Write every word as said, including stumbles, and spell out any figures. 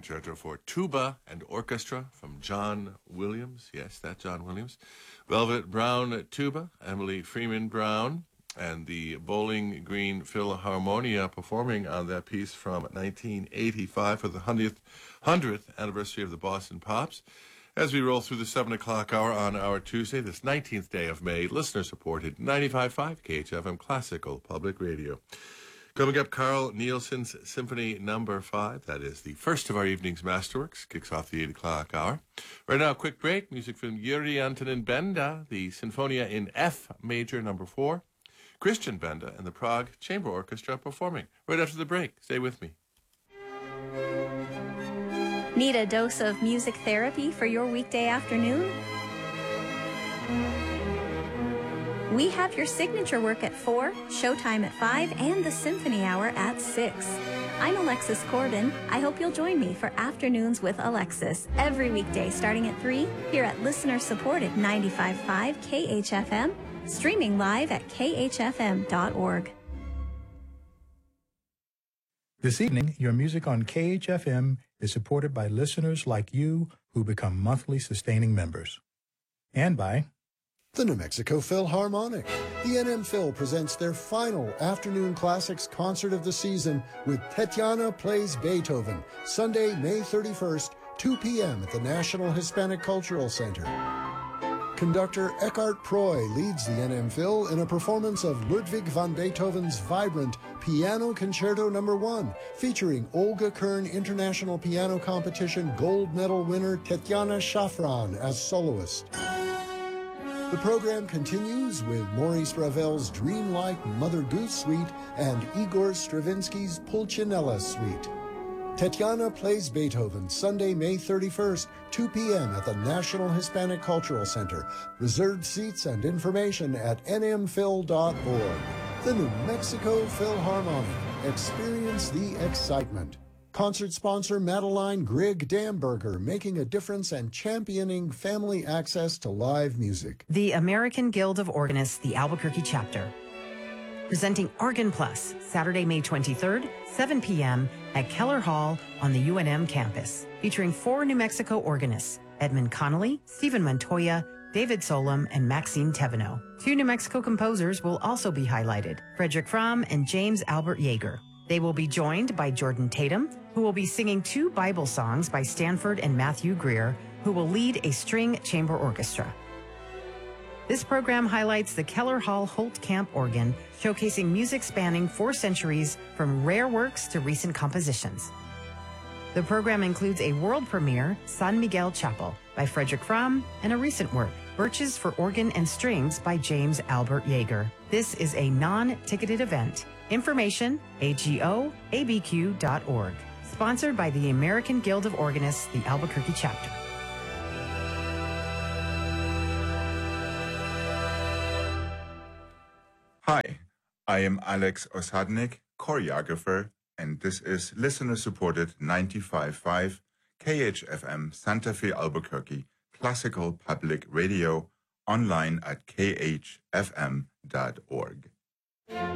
Concerto for Tuba and Orchestra from John Williams. Yes, that John Williams. Velvet Brown Tuba, Emily Freeman Brown, and the Bowling Green Philharmonia performing on that piece from nineteen eighty-five for the hundredth, hundredth anniversary of the Boston Pops. As we roll through the seven o'clock hour on our Tuesday, this nineteenth day of May, listener-supported ninety-five point five K H F M Classical Public Radio. Coming up, Carl Nielsen's Symphony Number Five. That is the first of our evening's masterworks. Kicks off the eight o'clock hour. Right now, quick break. Music from Yuri Antonin Benda, the Sinfonia in F Major Number Four. Christian Benda and the Prague Chamber Orchestra performing. Right after the break. Stay with me. Need a dose of music therapy for your weekday afternoon? We have your signature work at four, Showtime at five, and the Symphony Hour at six. I'm Alexis Corbin. I hope you'll join me for Afternoons with Alexis every weekday starting at three here at listener-supported ninety-five point five K H F M, streaming live at K H F M dot org. This evening, your music on K H F M is supported by listeners like you who become monthly sustaining members. And by the New Mexico Philharmonic. The N M Phil presents their final Afternoon Classics concert of the season with Tetiana Plays Beethoven, Sunday, May thirty-first, two p.m. at the National Hispanic Cultural Center. Conductor Eckhart Proy leads the N M Phil in a performance of Ludwig van Beethoven's vibrant Piano Concerto Number One, featuring Olga Kern International Piano Competition gold medal winner Tetiana Shafran as soloist. The program continues with Maurice Ravel's dreamlike Mother Goose Suite and Igor Stravinsky's Pulcinella Suite. Tetiana Plays Beethoven, Sunday, May thirty-first, two p.m. at the National Hispanic Cultural Center. Reserved seats and information at N M phil dot org. The New Mexico Philharmonic. Experience the excitement. Concert sponsor Madeline Grigg Damberger, making a difference and championing family access to live music. The American Guild of Organists, the Albuquerque chapter. Presenting Organ Plus, Saturday, May twenty-third, seven p.m. at Keller Hall on the U N M campus. Featuring four New Mexico organists, Edmund Connolly, Stephen Montoya, David Solom, and Maxine Teveno. Two New Mexico composers will also be highlighted, Frederick Fromm and James Albert Yeager. They will be joined by Jordan Tatum, who will be singing two Bible songs by Stanford and Matthew Greer, who will lead a string chamber orchestra. This program highlights the Keller Hall Holt Camp organ, showcasing music spanning four centuries from rare works to recent compositions. The program includes a world premiere, San Miguel Chapel, by Frederick Fromm, and a recent work, Birches for Organ and Strings by James Albert Yeager. This is a non-ticketed event. Information, A G O A B Q dot org. Sponsored by the American Guild of Organists, the Albuquerque chapter. Hi, I am Alex Osadnik, choreographer, and this is listener-supported ninety-five point five K H F M Santa Fe Albuquerque Classical Public Radio, online at K H F M dot org.